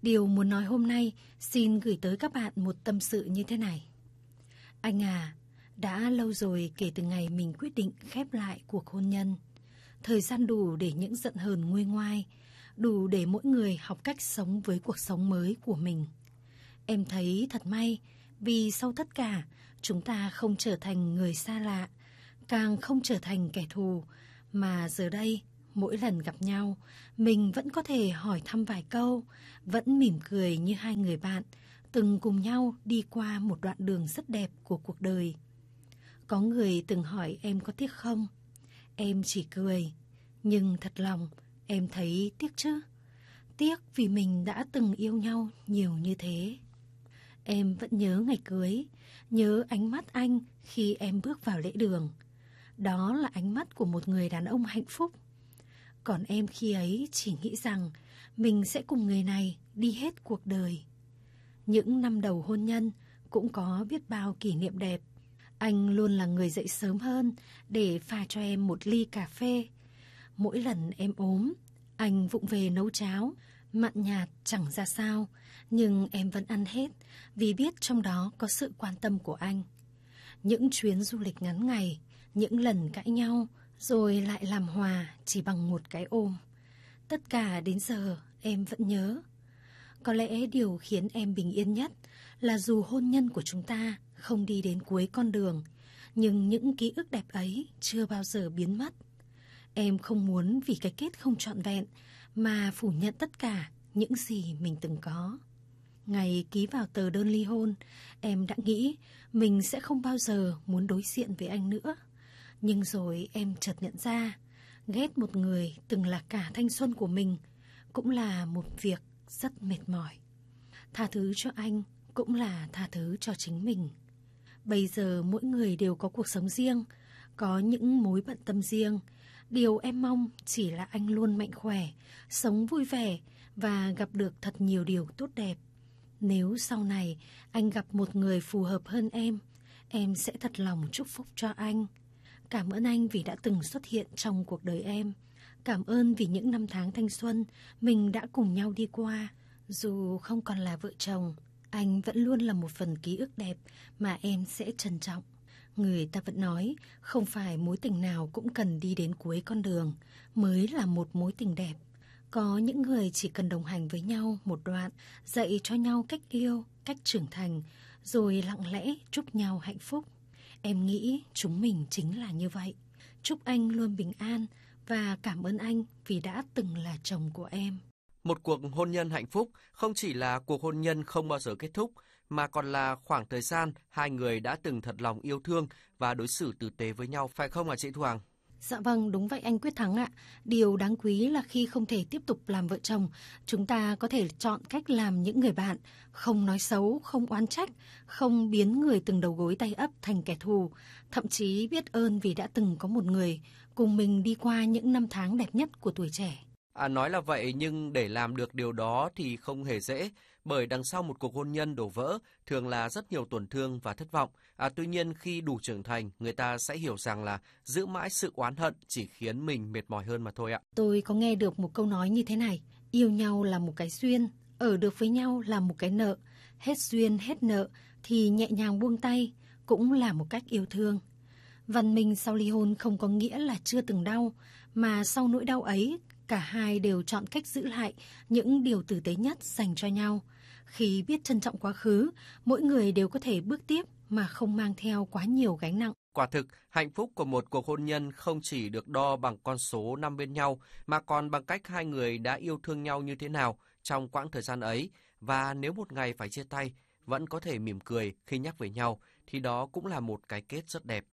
Điều muốn nói hôm nay xin gửi tới các bạn một tâm sự như thế này. Anh à, đã lâu rồi kể từ ngày mình quyết định khép lại cuộc hôn nhân. Thời gian đủ để những giận hờn nguôi ngoai, đủ để mỗi người học cách sống với cuộc sống mới của mình. Em thấy thật may vì sau tất cả chúng ta không trở thành người xa lạ, càng không trở thành kẻ thù, mà giờ đây mỗi lần gặp nhau mình vẫn có thể hỏi thăm vài câu, vẫn mỉm cười như hai người bạn từng cùng nhau đi qua một đoạn đường rất đẹp của cuộc đời. Có người từng hỏi em có tiếc không? Em chỉ cười, nhưng thật lòng em thấy tiếc chứ. Tiếc vì mình đã từng yêu nhau nhiều như thế. Em vẫn nhớ ngày cưới, nhớ ánh mắt anh khi em bước vào lễ đường. Đó là ánh mắt của một người đàn ông hạnh phúc. Còn em khi ấy chỉ nghĩ rằng mình sẽ cùng người này đi hết cuộc đời. Những năm đầu hôn nhân cũng có biết bao kỷ niệm đẹp. Anh luôn là người dậy sớm hơn để pha cho em một ly cà phê. Mỗi lần em ốm, anh vụng về nấu cháo, mặn nhạt chẳng ra sao, nhưng em vẫn ăn hết vì biết trong đó có sự quan tâm của anh. Những chuyến du lịch ngắn ngày, những lần cãi nhau, rồi lại làm hòa chỉ bằng một cái ôm. Tất cả đến giờ em vẫn nhớ. Có lẽ điều khiến em bình yên nhất là dù hôn nhân của chúng ta không đi đến cuối con đường, nhưng những ký ức đẹp ấy chưa bao giờ biến mất. Em không muốn vì cái kết không trọn vẹn mà phủ nhận tất cả những gì mình từng có. Ngày ký vào tờ đơn ly hôn, em đã nghĩ mình sẽ không bao giờ muốn đối diện với anh nữa. Nhưng rồi em chợt nhận ra, ghét một người từng là cả thanh xuân của mình cũng là một việc rất mệt mỏi. Tha thứ cho anh cũng là tha thứ cho chính mình. Bây giờ mỗi người đều có cuộc sống riêng, có những mối bận tâm riêng. Điều em mong chỉ là anh luôn mạnh khỏe, sống vui vẻ và gặp được thật nhiều điều tốt đẹp. Nếu sau này anh gặp một người phù hợp hơn em sẽ thật lòng chúc phúc cho anh. Cảm ơn anh vì đã từng xuất hiện trong cuộc đời em. Cảm ơn vì những năm tháng thanh xuân mình đã cùng nhau đi qua. Dù không còn là vợ chồng, anh vẫn luôn là một phần ký ức đẹp mà em sẽ trân trọng. Người ta vẫn nói không phải mối tình nào cũng cần đi đến cuối con đường mới là một mối tình đẹp. Có những người chỉ cần đồng hành với nhau một đoạn, dạy cho nhau cách yêu, cách trưởng thành, rồi lặng lẽ chúc nhau hạnh phúc. Em nghĩ chúng mình chính là như vậy. Chúc anh luôn bình an và cảm ơn anh vì đã từng là chồng của em. Một cuộc hôn nhân hạnh phúc không chỉ là cuộc hôn nhân không bao giờ kết thúc, mà còn là khoảng thời gian hai người đã từng thật lòng yêu thương và đối xử tử tế với nhau, phải không hả chị Thu Hằng? Dạ vâng, đúng vậy anh Quyết Thắng ạ. Điều đáng quý là khi không thể tiếp tục làm vợ chồng, chúng ta có thể chọn cách làm những người bạn, không nói xấu, không oán trách, không biến người từng đầu gối tay ấp thành kẻ thù, thậm chí biết ơn vì đã từng có một người cùng mình đi qua những năm tháng đẹp nhất của tuổi trẻ. Nói là vậy nhưng để làm được điều đó thì không hề dễ, bởi đằng sau một cuộc hôn nhân đổ vỡ thường là rất nhiều tổn thương và thất vọng. Tuy nhiên khi đủ trưởng thành, người ta sẽ hiểu rằng là giữ mãi sự oán hận chỉ khiến mình mệt mỏi hơn mà thôi ạ. Tôi có nghe được một câu nói như thế này, yêu nhau là một cái duyên, ở được với nhau là một cái nợ, hết duyên hết nợ thì nhẹ nhàng buông tay cũng là một cách yêu thương. Văn minh sau ly hôn không có nghĩa là chưa từng đau, mà sau nỗi đau ấy, cả hai đều chọn cách giữ lại những điều tử tế nhất dành cho nhau. Khi biết trân trọng quá khứ, mỗi người đều có thể bước tiếp mà không mang theo quá nhiều gánh nặng. Quả thực, hạnh phúc của một cuộc hôn nhân không chỉ được đo bằng con số năm bên nhau, mà còn bằng cách hai người đã yêu thương nhau như thế nào trong quãng thời gian ấy. Và nếu một ngày phải chia tay, vẫn có thể mỉm cười khi nhắc về nhau, thì đó cũng là một cái kết rất đẹp.